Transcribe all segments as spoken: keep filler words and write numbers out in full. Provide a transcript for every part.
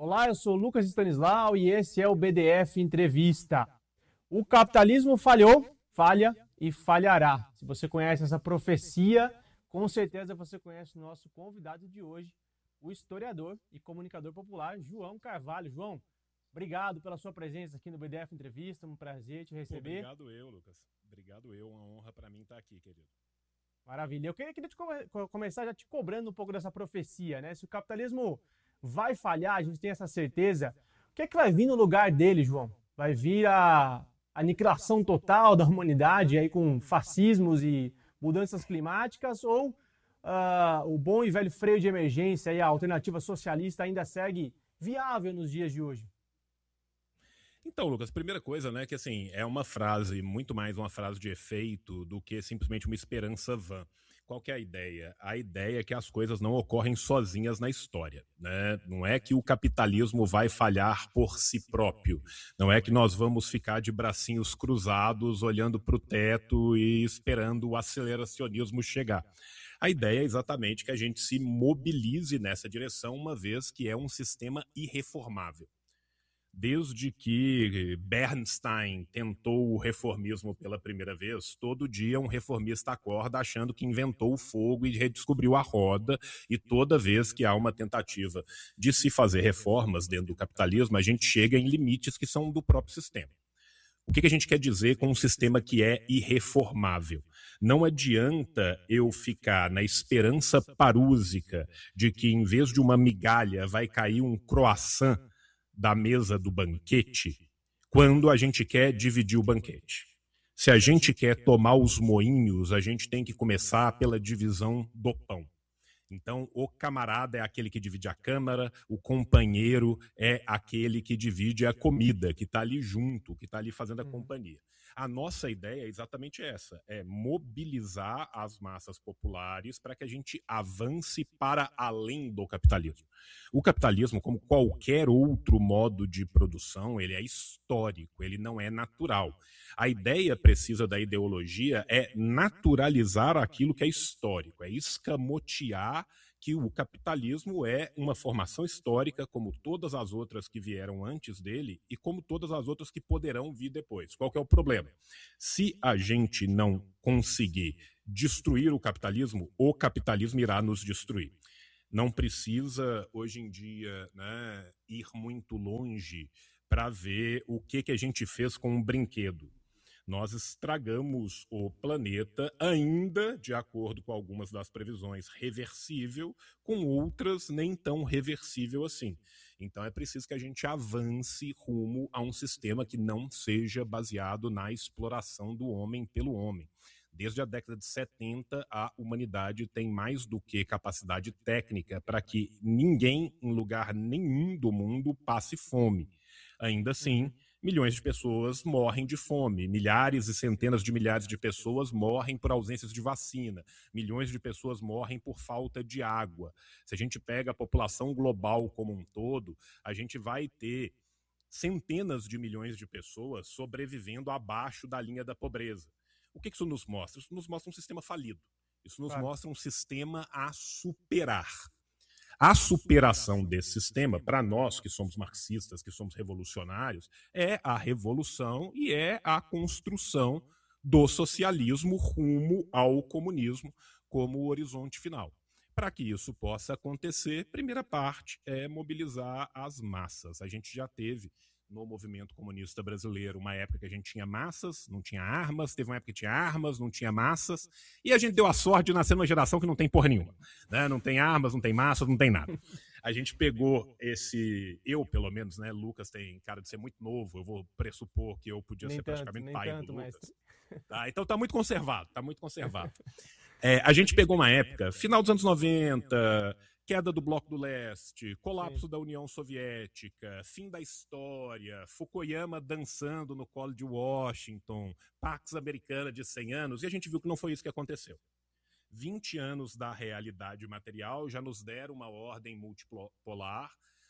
Olá, eu sou o Lucas Stanislau e esse é o B D F Entrevista. O capitalismo falhou, falha e falhará. Se você conhece essa profecia, com certeza você conhece o nosso convidado de hoje, o historiador e comunicador popular João Carvalho. João, obrigado pela sua presença aqui no B D F Entrevista, um prazer te receber. Obrigado eu, Lucas. Obrigado eu, uma honra para mim estar aqui, querido. Maravilha. Eu queria, queria te come- começar já te cobrando um pouco dessa profecia, né? Se o capitalismo vai falhar, a gente tem essa certeza. O que é que vai vir no lugar dele, João? Vai vir a aniquilação total da humanidade aí com fascismos e mudanças climáticas ou ah, o bom e velho freio de emergência e a alternativa socialista ainda segue viável nos dias de hoje? Então, Lucas, primeira coisa, né, que assim, é uma frase, muito mais uma frase de efeito do que simplesmente uma esperança vã. Qual que é a ideia? A ideia é que as coisas não ocorrem sozinhas na história, né? Não é que o capitalismo vai falhar por si próprio. Não é que nós vamos ficar de bracinhos cruzados, olhando para o teto e esperando o aceleracionismo chegar. A ideia é exatamente que a gente se mobilize nessa direção, uma vez que é um sistema irreformável. Desde que Bernstein tentou o reformismo pela primeira vez, todo dia um reformista acorda achando que inventou o fogo e redescobriu a roda, e toda vez que há uma tentativa de se fazer reformas dentro do capitalismo, a gente chega em limites que são do próprio sistema. O que a gente quer dizer com um sistema que é irreformável? Não adianta eu ficar na esperança parúsica de que, em vez de uma migalha, vai cair um croissant da mesa do banquete, quando a gente quer dividir o banquete. Se a gente quer tomar os moinhos, a gente tem que começar pela divisão do pão. Então, o camarada é aquele que divide a câmara, o companheiro é aquele que divide a comida, que está ali junto, que está ali fazendo a companhia. A nossa ideia é exatamente essa, é mobilizar as massas populares para que a gente avance para além do capitalismo. O capitalismo, como qualquer outro modo de produção, ele é histórico, ele não é natural. A ideia precisa da ideologia é naturalizar aquilo que é histórico, é escamotear que o capitalismo é uma formação histórica como todas as outras que vieram antes dele e como todas as outras que poderão vir depois. Qual que é o problema? Se a gente não conseguir destruir o capitalismo, o capitalismo irá nos destruir. Não precisa, hoje em dia, né, ir muito longe para ver o que, que a gente fez com um brinquedo. Nós estragamos o planeta, ainda, de acordo com algumas das previsões, reversível, com outras nem tão reversível assim. Então é preciso que a gente avance rumo a um sistema que não seja baseado na exploração do homem pelo homem. Desde a década de setenta, a humanidade tem mais do que capacidade técnica para que ninguém, em lugar nenhum do mundo, passe fome. Ainda assim, uhum. milhões de pessoas morrem de fome, milhares e centenas de milhares de pessoas morrem por ausências de vacina, milhões de pessoas morrem por falta de água. Se a gente pega a população global como um todo, a gente vai ter centenas de milhões de pessoas sobrevivendo abaixo da linha da pobreza. O que isso nos mostra? Isso nos mostra um sistema falido. Isso nos claro. mostra um sistema a superar. A superação desse sistema, para nós que somos marxistas, que somos revolucionários, é a revolução e é a construção do socialismo rumo ao comunismo como horizonte final. Para que isso possa acontecer, primeira parte é mobilizar as massas. A gente já teve no movimento comunista brasileiro uma época que a gente tinha massas, não tinha armas, teve uma época que tinha armas, não tinha massas, e a gente deu a sorte de nascer numa geração que não tem porra nenhuma, né? Não tem armas, não tem massas, não tem nada. A gente pegou esse, eu pelo menos, né, Lucas tem cara de ser muito novo, eu vou pressupor que eu podia nem ser tanto, praticamente nem pai tanto, do Lucas. mestre. Tá, então tá muito conservado, tá muito conservado. É, a gente pegou uma época, final dos anos noventa, queda do Bloco do Leste, colapso Sim. da União Soviética, fim da história, Fukuyama dançando no colo de Washington, Pax Americana de cem anos, e a gente viu que não foi isso que aconteceu. vinte anos da realidade material já nos deram uma ordem multipolar,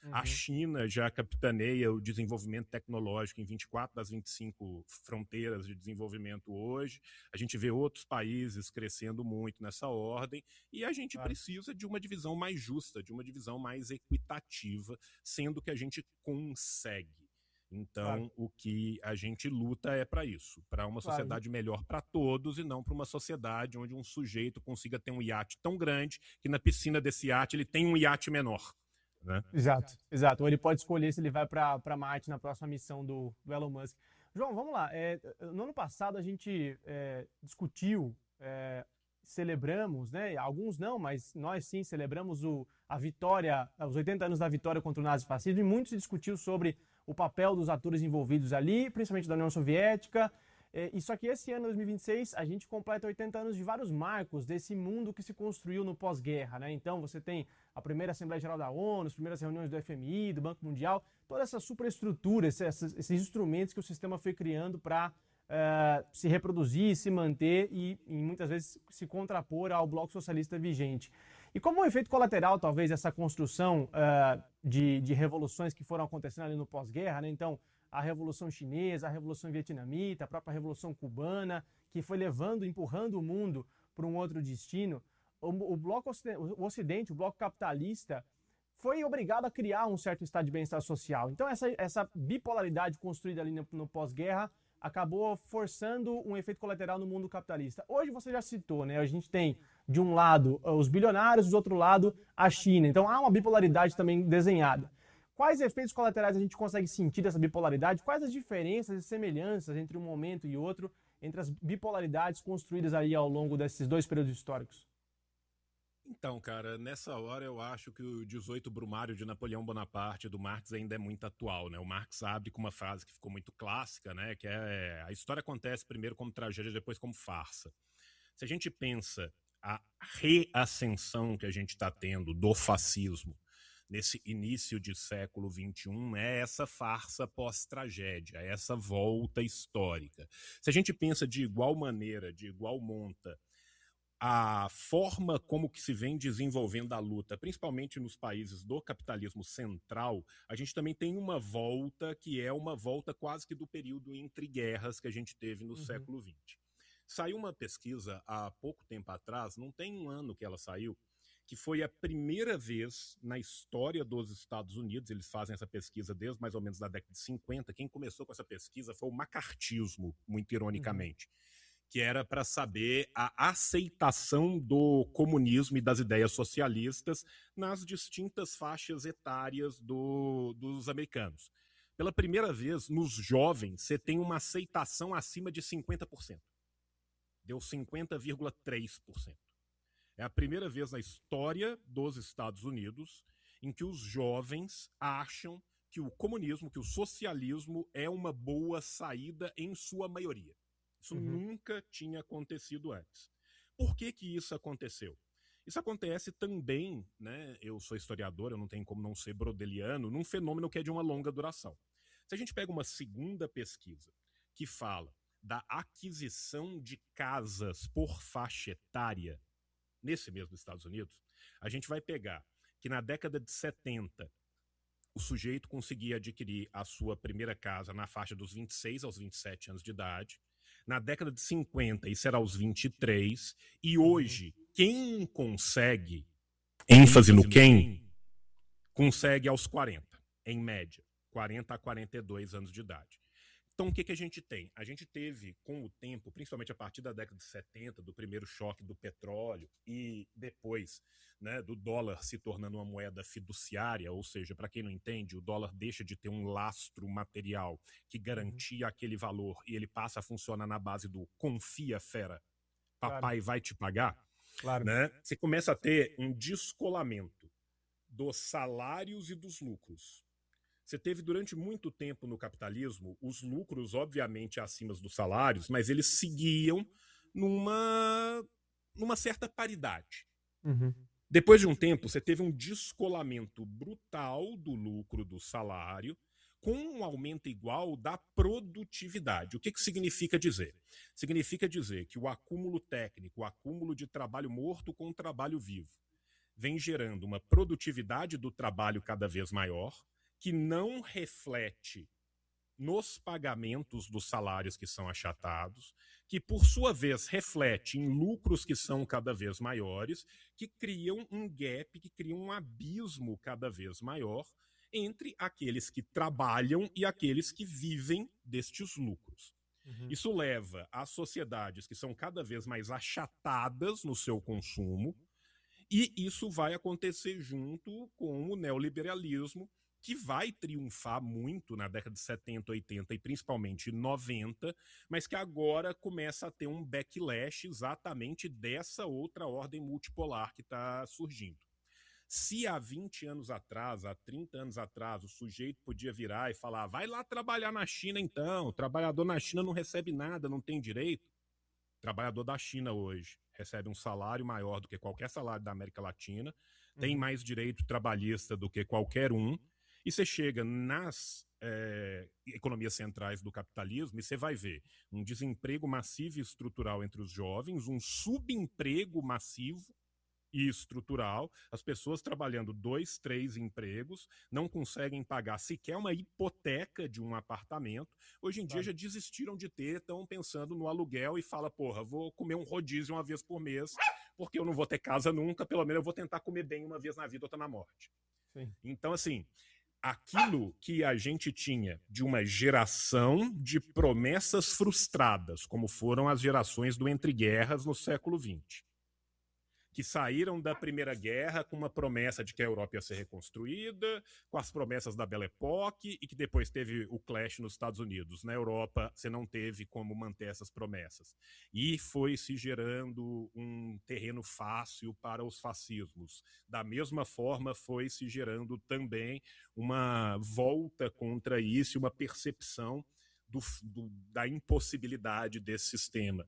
A Uhum. China já capitaneia o desenvolvimento tecnológico em vinte e quatro das vinte e cinco fronteiras de desenvolvimento hoje. A gente vê outros países crescendo muito nessa ordem e a gente Claro, precisa de uma divisão mais justa, de uma divisão mais equitativa, sendo que a gente consegue. claro, Então, o que a gente luta é para isso, para uma claro. Ju- sociedade melhor para todos e não para uma sociedade onde um sujeito consiga ter um iate tão grande que na piscina desse iate ele tem um iate menor, né? Exato, exato. Ou ele pode escolher se ele vai para Marte na próxima missão do, do Elon Musk. João, vamos lá. É, no ano passado a gente é, discutiu, é, celebramos, né? Alguns não, mas nós sim celebramos o, a vitória, os oitenta anos da vitória contra o nazifascismo, e muito se discutiu sobre o papel dos atores envolvidos ali, principalmente da União Soviética. É, e só que esse ano, dois mil e vinte e seis, a gente completa oitenta anos de vários marcos desse mundo que se construiu no pós-guerra, né? Então você tem a primeira Assembleia Geral da ONU, as primeiras reuniões do F M I, do Banco Mundial, toda essa superestrutura, esses, esses instrumentos que o sistema foi criando para uh, se reproduzir, se manter e, e muitas vezes se contrapor ao bloco socialista vigente. E como um efeito colateral, talvez, essa construção uh, de, de revoluções que foram acontecendo ali no pós-guerra, né? Então, a Revolução Chinesa, a Revolução Vietnamita, a própria Revolução Cubana, que foi levando, empurrando o mundo para um outro destino, o, o bloco o Ocidente, o bloco capitalista, foi obrigado a criar um certo estado de bem-estar social. Então essa, essa bipolaridade construída ali no, no pós-guerra acabou forçando um efeito colateral no mundo capitalista. Hoje você já citou, né? A gente tem de um lado os bilionários, do outro lado a China. Então há uma bipolaridade também desenhada. Quais efeitos colaterais a gente consegue sentir dessa bipolaridade? Quais as diferenças e semelhanças entre um momento e outro, entre as bipolaridades construídas aí ao longo desses dois períodos históricos? Então, cara, nessa hora eu acho que o dezoito Brumário de Napoleão Bonaparte do Marx ainda é muito atual, né? O Marx abre com uma frase que ficou muito clássica, né? Que é: a história acontece primeiro como tragédia, depois como farsa. Se a gente pensa a reascensão que a gente está tendo do fascismo nesse início de século vinte e um, é essa farsa pós-tragédia, é essa volta histórica. Se a gente pensa de igual maneira, de igual monta, a forma como que se vem desenvolvendo a luta, principalmente nos países do capitalismo central, a gente também tem uma volta que é uma volta quase que do período entre guerras que a gente teve no uhum. século vinte. Saiu uma pesquisa há pouco tempo atrás, não tem um ano que ela saiu, que foi a primeira vez na história dos Estados Unidos, eles fazem essa pesquisa desde mais ou menos da década de cinquenta, quem começou com essa pesquisa foi o macartismo, muito ironicamente, uhum. que era para saber a aceitação do comunismo e das ideias socialistas nas distintas faixas etárias do, dos americanos. Pela primeira vez, nos jovens, você tem uma aceitação acima de cinquenta por cento. Deu cinquenta vírgula três por cento. É a primeira vez na história dos Estados Unidos em que os jovens acham que o comunismo, que o socialismo é uma boa saída em sua maioria. Isso uhum. nunca tinha acontecido antes. Por que que isso aconteceu? Isso acontece também, né? Eu sou historiador, eu não tenho como não ser brodeliano, num fenômeno que é de uma longa duração. Se a gente pega uma segunda pesquisa que fala da aquisição de casas por faixa etária, nesse mesmo Estados Unidos, a gente vai pegar que na década de setenta, o sujeito conseguia adquirir a sua primeira casa na faixa dos vinte e seis aos vinte e sete anos de idade. Na década de cinquenta, isso era aos vinte e três. E hoje, quem consegue, ênfase no quem, consegue aos quarenta, em média, quarenta a quarenta e dois anos de idade. Então, o que, que a gente tem? A gente teve, com o tempo, principalmente a partir da década de setenta, do primeiro choque do petróleo e depois, né, do dólar se tornando uma moeda fiduciária, ou seja, para quem não entende, o dólar deixa de ter um lastro material que garantia uhum. aquele valor e ele passa a funcionar na base do confia, fera, papai claro. vai te pagar. Claro. Né? Você começa a ter um descolamento dos salários e dos lucros. Você teve durante muito tempo no capitalismo os lucros, obviamente, acima dos salários, mas eles seguiam numa, numa certa paridade. Uhum. Depois de um tempo, você teve um descolamento brutal do lucro do salário com um aumento igual da produtividade. O que, que significa dizer? Significa dizer que o acúmulo técnico, o acúmulo de trabalho morto com trabalho vivo, vem gerando uma produtividade do trabalho cada vez maior, que não reflete nos pagamentos dos salários que são achatados, que por sua vez reflete em lucros que são cada vez maiores, que criam um gap, que criam um abismo cada vez maior entre aqueles que trabalham e aqueles que vivem destes lucros. Uhum. Isso leva a sociedades que são cada vez mais achatadas no seu consumo, e isso vai acontecer junto com o neoliberalismo, que vai triunfar muito na década de setenta, oitenta e principalmente noventa, mas que agora começa a ter um backlash exatamente dessa outra ordem multipolar que está surgindo. Se há vinte anos atrás, há trinta anos atrás, o sujeito podia virar e falar, vai lá trabalhar na China então, o trabalhador na China não recebe nada, não tem direito. O trabalhador da China hoje recebe um salário maior do que qualquer salário da América Latina, uhum. tem mais direito trabalhista do que qualquer um, e você chega nas é, economias centrais do capitalismo e você vai ver um desemprego massivo e estrutural entre os jovens, um subemprego massivo e estrutural, as pessoas trabalhando dois, três empregos, não conseguem pagar sequer uma hipoteca de um apartamento. Hoje em dia ah. já desistiram de ter, estão pensando no aluguel e fala, porra, vou comer um rodízio uma vez por mês, porque eu não vou ter casa nunca, pelo menos eu vou tentar comer bem uma vez na vida, outra na morte. Sim. Então, assim, aquilo que a gente tinha de uma geração de promessas frustradas, como foram as gerações do entreguerras no século vinte, que saíram da Primeira Guerra com uma promessa de que a Europa ia ser reconstruída, com as promessas da Belle Époque, e que depois teve o clash nos Estados Unidos. Na Europa, você não teve como manter essas promessas. E foi se gerando um terreno fácil para os fascismos. Da mesma forma, foi se gerando também uma volta contra isso, uma percepção do, do, da impossibilidade desse sistema.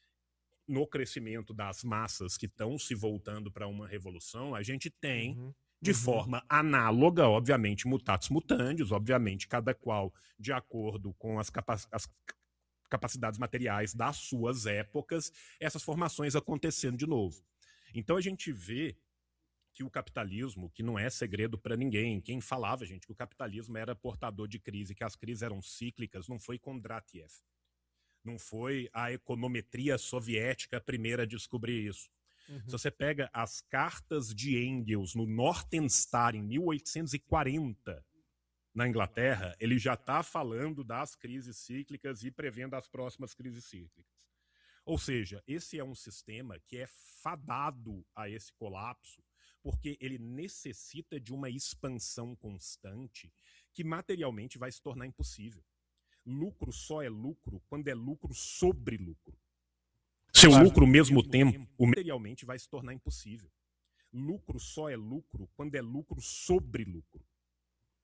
No crescimento das massas que estão se voltando para uma revolução, a gente tem, uhum, de uhum. forma análoga, obviamente, mutatis mutandis, obviamente, cada qual de acordo com as, capac as capacidades materiais das suas épocas, essas formações acontecendo de novo. Então a gente vê que o capitalismo, que não é segredo para ninguém, quem falava, gente, que o capitalismo era portador de crise, que as crises eram cíclicas, não foi Kondratiev. Não foi a econometria soviética a primeira a descobrir isso. Uhum. Se você pega as cartas de Engels no Nortenstar em mil oitocentos e quarenta, na Inglaterra, ele já está falando das crises cíclicas e prevendo as próximas crises cíclicas. Ou seja, esse é um sistema que é fadado a esse colapso, porque ele necessita de uma expansão constante que materialmente vai se tornar impossível. Lucro só é lucro quando é lucro sobre lucro. Seu claro, lucro, ao mesmo tempo, tempo, materialmente vai se tornar impossível. Lucro só é lucro quando é lucro sobre lucro.